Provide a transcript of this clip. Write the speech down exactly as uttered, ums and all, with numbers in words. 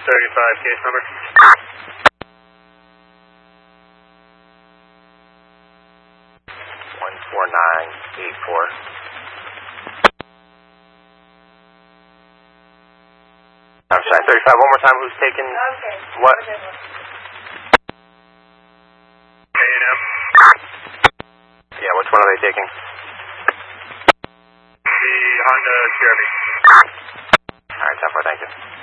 thirty-five, case number. one four nine eight four. I'm sorry, thirty-five, one more time, who's taking Okay. what? A and M. Yeah, which one are they taking? The Honda C R V. Alright, ten four, thank you.